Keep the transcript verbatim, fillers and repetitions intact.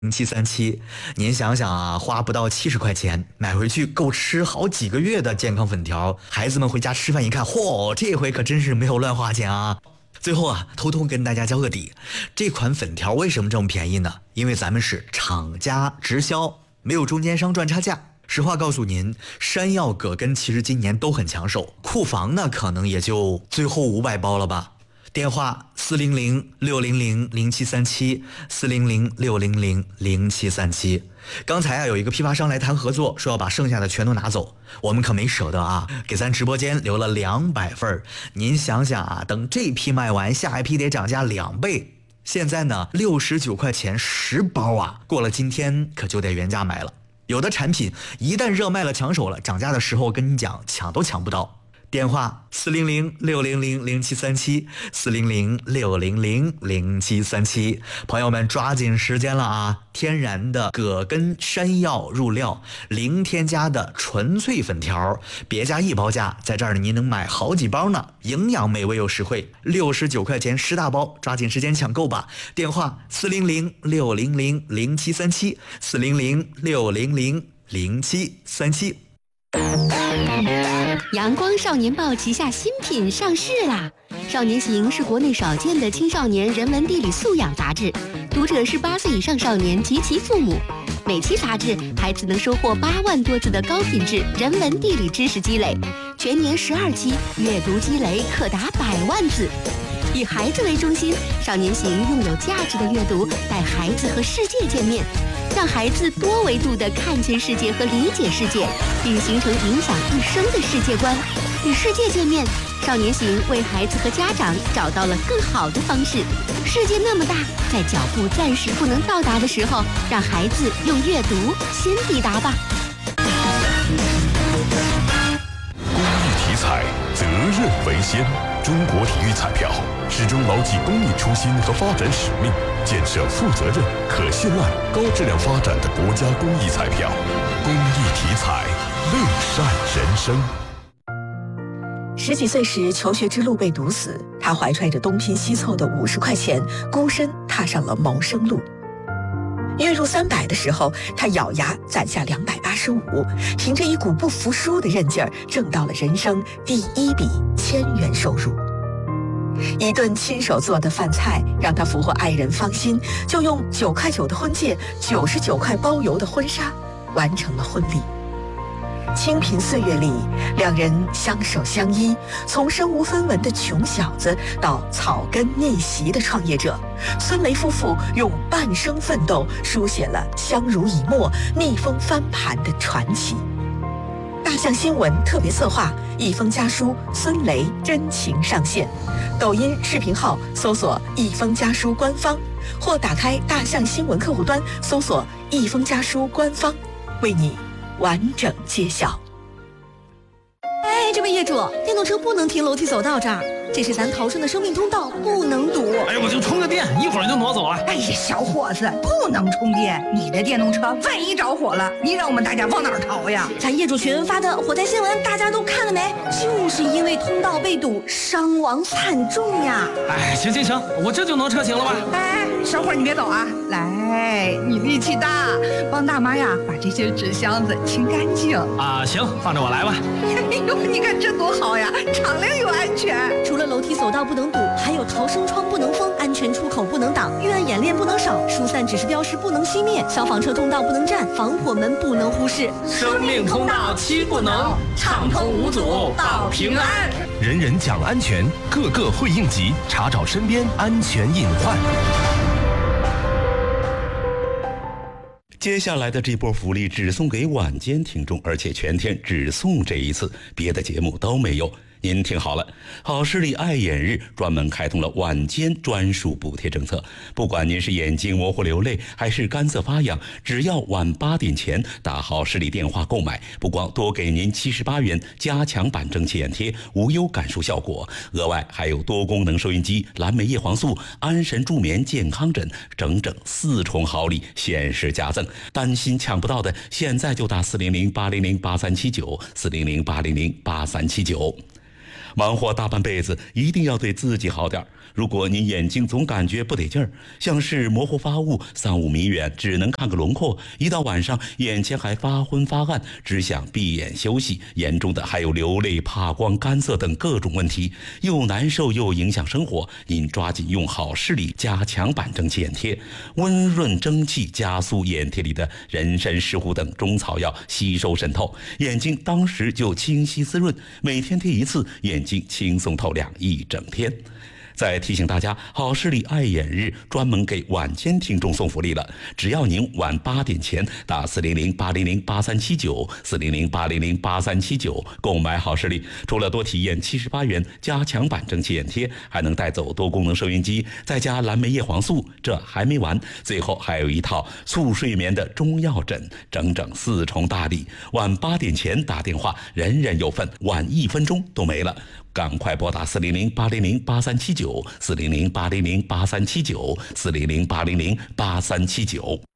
零七三七，您想想啊，花不到七十块钱买回去够吃好几个月的健康粉条，孩子们回家吃饭一看，嚯，这回可真是没有乱花钱啊！最后啊，偷偷跟大家交个底，这款粉条为什么这么便宜呢？因为咱们是厂家直销，没有中间商赚差价。实话告诉您，山药葛根其实今年都很抢手，库房呢可能也就最后五百包了吧。电话四零零六零零零七三七，四零零六零零零七三七。刚才啊有一个批发商来谈合作，说要把剩下的全都拿走，我们可没舍得啊，给咱直播间留了两百份。您想想啊，等这批卖完，下一批得涨价两倍。现在呢六十九块钱十包啊，过了今天可就得原价买了。有的产品一旦热卖了抢手了，涨价的时候跟你讲抢都抢不到。电话四零零六零零零七三七，四零零六零零零七三七，朋友们抓紧时间了啊！天然的葛根山药入料，零添加的纯粹粉条，别家一包价，在这儿您能买好几包呢，营养美味又实惠，六十九块钱十大包，抓紧时间抢购吧！电话四零零六零零零七三七，四零零六零零零七三七。 阳光少年报旗下新品上市啦！少年行是国内少见的青少年人文地理素养杂志，读者是八岁以上少年及其父母。每期杂志，孩子能收获八万多字的高品质人文地理知识积累，全年十二期，阅读积累可达百万字。以孩子为中心，少年行用有价值的阅读带孩子和世界见面，让孩子多维度地看见世界和理解世界，并形成影响一生的世界观。与世界见面，少年行为孩子和家长找到了更好的方式。世界那么大，在脚步暂时不能到达的时候，让孩子用阅读先抵达吧。 公益题材，责任为先。中国体育彩票始终牢记公益初心和发展使命，建设负责任、可信赖、高质量发展的国家公益彩票。公益题材，乐善人生。 十几岁时，求学之路被堵死，他怀揣着东拼西凑的五十块钱，孤身踏上了谋生路。月入三百的时候，他咬牙攒下两百八十五，凭着一股不服输的韧劲儿，挣到了人生第一笔千元收入。一顿亲手做的饭菜让他俘获爱人芳心，就用九块九的婚戒、九十九块包邮的婚纱，完成了婚礼。清贫岁月里，两人相守相依，从身无分文的穷小子到草根逆袭的创业者，孙雷夫妇用半生奋斗书写了相濡以沫、逆风翻盘的传奇。大象新闻特别策划，一封家书孙雷真情上线。抖音视频号搜索一封家书官方，或打开大象新闻客户端搜索一封家书官方，为你完整揭晓。 哎，这位业主，电动车不能停楼梯走道这儿，这是咱逃生的生命通道，不能堵。 哎呀，我就充个电，一会儿就挪走了。 哎呀，小伙子，不能充电，你的电动车万一着火了，你让我们大家往哪儿逃呀？ 咱业主群发的火灾新闻，大家都看了没？就是因为通道被堵，伤亡惨重呀。 哎，行行行，我这就挪车行了吧？ 哎，小伙你别走啊，来，你力气大，帮大妈呀把这些纸箱子清干净。 啊，行，放着我来吧。 哎呦，你看这多好呀，敞亮又安全。 除了楼梯走道不能堵，还有逃生窗不能封，安全出口不能挡，预案演练不能少，疏散指示标识不能熄灭，消防车通道不能占，防火门不能忽视。 生命通道七不能，畅通无阻保平安。 人人讲安全，个个会应急，查找身边安全隐患。 接下来的这波福利只送给晚间听众，而且全天只送这一次，别的节目都没有。您听好了，好视力爱眼日专门开通了晚间专属补贴政策，不管您是眼睛模糊流泪还是干涩发痒，只要晚八点前打好视力电话购买，不光多给您七十八元加强版蒸汽眼贴无忧感受效果，额外还有多功能收音机、蓝莓叶黄素、安神助眠健康枕，整整四重好礼限时加赠。担心抢不到的，现在就打四零零八零零八三七九，四零零八零零八三七九。 忙活大半辈子，一定要对自己好点。如果你眼睛总感觉不得劲儿，像是模糊发雾、丧雾迷远，只能看个轮廓，一到晚上眼前还发昏发暗，只想闭眼休息，严重的还有流泪、怕光、干涩等各种问题，又难受又影响生活，您抓紧用好视力加强版蒸汽眼贴，温润蒸汽加速眼贴里的人参、石斛等中草药吸收渗透，眼睛当时就清晰滋润，每天贴一次，眼睛轻松透亮一整天。再提醒大家，好视力爱眼日专门给晚间听众送福利了，只要您晚八点前打四零零八零零八三七九四零零八零零八三七九购买好视力，除了多体验七十八元加强版蒸汽眼贴，还能带走多功能收音机，再加蓝莓叶黄素。这还没完，最后还有一套促睡眠的中药枕，整整四重大礼。晚八点前打电话，人人有份，晚一分钟都没了。赶快拨打四零零八零零八三七九四零零八零零八三七九四零零八零零八三七九。